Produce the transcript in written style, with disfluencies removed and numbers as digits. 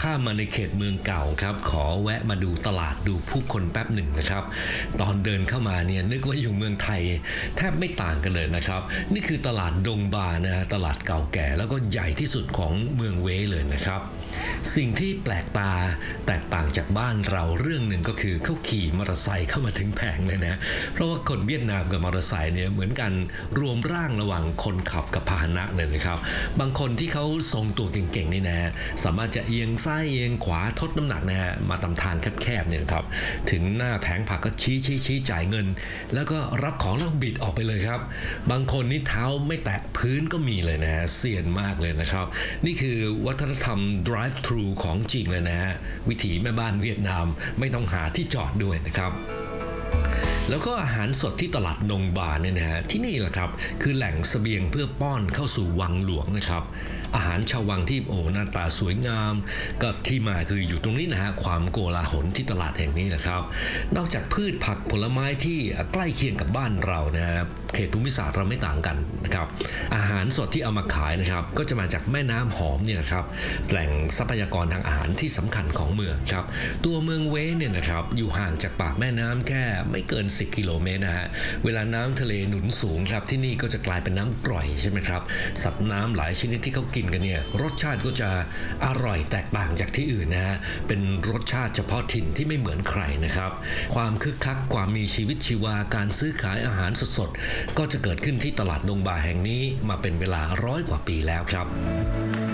ข้ามมาในเขตเมืองเก่าครับขอแวะมาดูตลาดดูผู้คนแป๊บหนึ่งนะครับตอนเดินเข้ามาเนี่ยนึกว่าอยู่เมืองไทยแทบไม่ต่างกันเลยนะครับนี่คือตลาดดงบานะฮะตลาดเก่าแก่แล้วก็ใหญ่ที่สุดของเมืองเวเลยนะครับสิ่งที่แปลกตาแตกต่างจากบ้านเราเรื่องหนึ่งก็คือเขาขี่มอเตอร์ไซค์เข้ามาถึงแผงเลยนะเพราะว่าคนเวียดนามกับมอเตอร์ไซค์เนี่ยเหมือนกันรวมร่างระหว่างคนขับกับพาหนะเลยนะครับบางคนที่เขาทรงตัวเก่งๆนี่นะสามารถจะเอียงซ้ายเอียงขวาทดน้ำหนักนะฮะมาตามทางแคบๆเนี่ยนะครับถึงหน้าแผงผักก็ชี้จ่ายเงินแล้วก็รับของแล้วบิดออกไปเลยครับบางคนนี่เท้าไม่แตะพื้นก็มีเลยนะฮะเซียนมากเลยนะครับนี่คือวัฒนธรรม drive thru ของจริงเลยนะฮะวิถีแม่บ้านเวียดนามไม่ต้องหาที่จอดด้วยนะครับแล้วก็อาหารสดที่ตลาดดงบาเนี่ยนะฮะที่นี่แหละครับคือแหล่งเสบียงเพื่อป้อนเข้าสู่วังหลวงนะครับอาหารชาววังที่หน้าตาสวยงามก็ที่มาคืออยู่ตรงนี้นะฮะความโกลาหลที่ตลาดแห่งนี้นะครับนอกจากพืชผักผลไม้ที่ใกล้เคียงกับบ้านเรานะฮะเขตภูมิศาสตร์เราไม่ต่างกันนะครับอาหารสดที่เอามาขายนะครับก็จะมาจากแม่น้ำหอมเนี่ยนะครับแหล่งทรัพยากรทางอาหารที่สำคัญของเมืองครับตัวเมืองเวเนี่ยนะครับอยู่ห่างจากปากแม่น้ำแค่ไม่เกิน10 กิโลเมตรนะฮะเวลาน้ำทะเลหนุนสูงครับที่นี่ก็จะกลายเป็นน้ำกร่อยใช่ไหมครับสัตว์น้ำหลายชนิดที่เขากินกันเนี่ยรสชาติก็จะอร่อยแตกต่างจากที่อื่นนะฮะเป็นรสชาติเฉพาะถิ่นที่ไม่เหมือนใครนะครับความคึกคักความมีชีวิตชีวาการซื้อขายอาหารสดๆก็จะเกิดขึ้นที่ตลาดดงบาแห่งนี้มาเป็นเวลา100 กว่าปีแล้วครับ